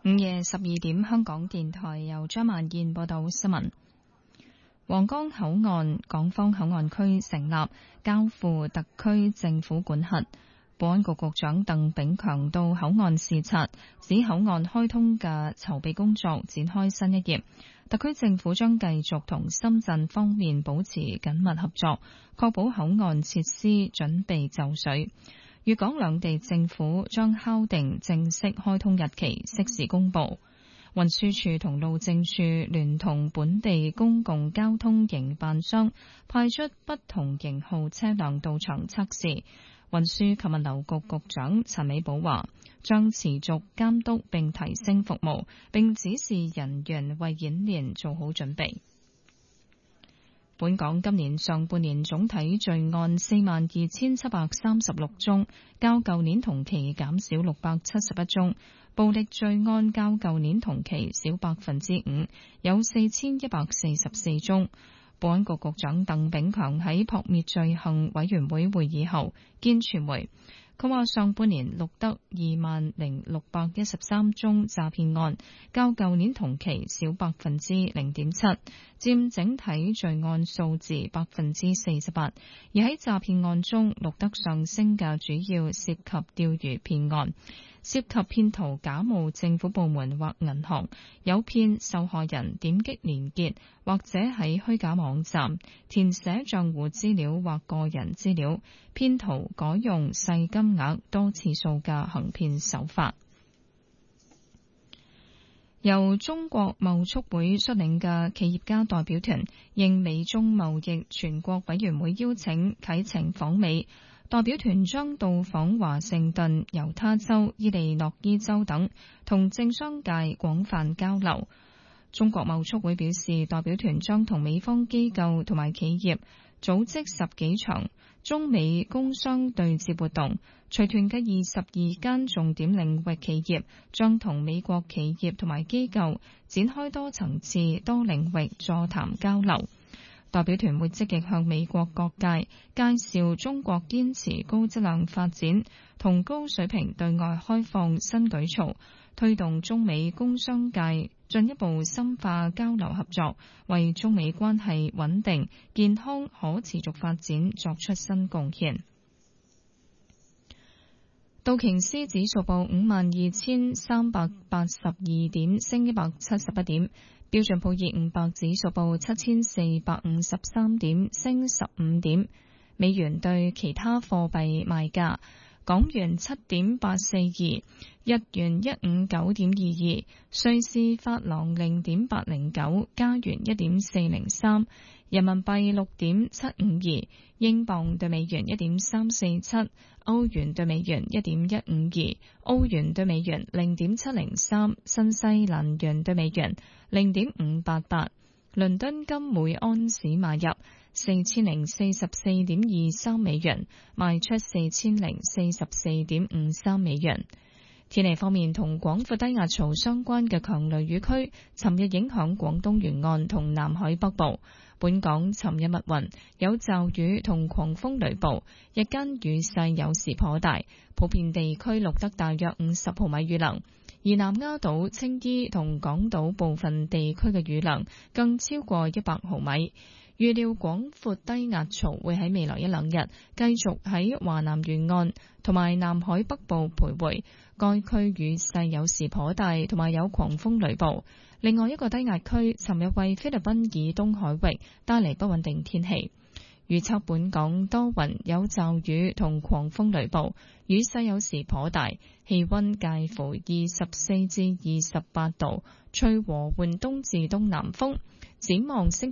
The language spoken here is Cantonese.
午夜12點，香港電台由張萬燕報道新聞。皇崗口岸港方口岸區成立，交付特區政府管轄。保安局局長鄧炳強到口岸視察，指口岸開通嘅籌備工作展開新一頁。特區政府將繼續同深圳方面保持緊密合作，確保口岸設施準備就緒。粵港兩地政府將敲定正式開通日期，適時公佈。運輸署同路政署聯同本地公共交通營辦商派出不同型號車輛到場測試。運輸及物流局局長陳美寶話，將持續監督並提升服務，並指示人員為演練做好準備。本港今年上半年總體罪案42,736宗，較舊年同期減少671宗，暴力罪案較舊年同期少5%，有4144宗。保安局局長鄧炳強喺撲滅罪行委員會會議後見傳媒，佢話上半年錄得20,613宗詐騙案，較舊年同期少0.7%，佔整體罪案數字48%。而喺詐騙案中錄得上升嘅主要涉及釣魚騙案，涉及騙徒假冒政府部門或銀行，誘騙受害人點擊連結或者喺虛假網站填寫賬戶資料或個人資料，騙徒改用細金額多次數嘅行騙手法。由中國貿促會率領嘅企業家代表團應美中貿易全國委員會邀請啟程訪美。代表團將到訪華盛頓、猶他州、伊利諾伊州等，同政商界廣泛交流。中國貿促會表示，代表團將同美方機構同埋企業組織10幾場中美工商對接活動。隨團嘅22間重點領域企業將同美國企業同埋機構展開多層次、多領域座談交流。代表團會積極向美國各界介紹中國堅持高質量發展同高水平對外開放新舉措，推動中美工商界進一步深化交流合作，為中美關係穩定、健康、可持續發展作出新貢獻。道瓊斯指數報52,382點，升171點。標準普爾500指數報7,453點，升15點。美元對其他貨幣賣價：港元7.842，日元159.22，瑞士法郎0.809，加元1.403，人民幣6.752，英鎊對美元1.347，歐元對美元1.152，澳元對美元0.703，新西蘭元對美元0.588。倫敦金每安士買入4044.23美元，賣出4044.53美元。天氣方面，同廣闊低壓槽相關嘅強雷雨區尋日影響廣東沿岸同南海北部。本港尋日密雲，有驟雨同狂風雷暴，日間雨勢有時頗大，普遍地區錄得大約50毫米雨量。而南丫島、青衣同港島部分地區嘅雨量更超過100毫米。預料廣闊低壓槽會喺未來一兩日繼續喺華南沿岸同埋南海北部徘徊，該區雨勢有時頗大，同埋有狂風雷暴。另外一個低壓區尋日為菲律賓以東海域帶嚟不穩定天氣。預測本港多雲，有驟雨同狂風雷暴，雨勢有時頗大，氣溫介乎24至28度，吹和緩東至東南風。展望星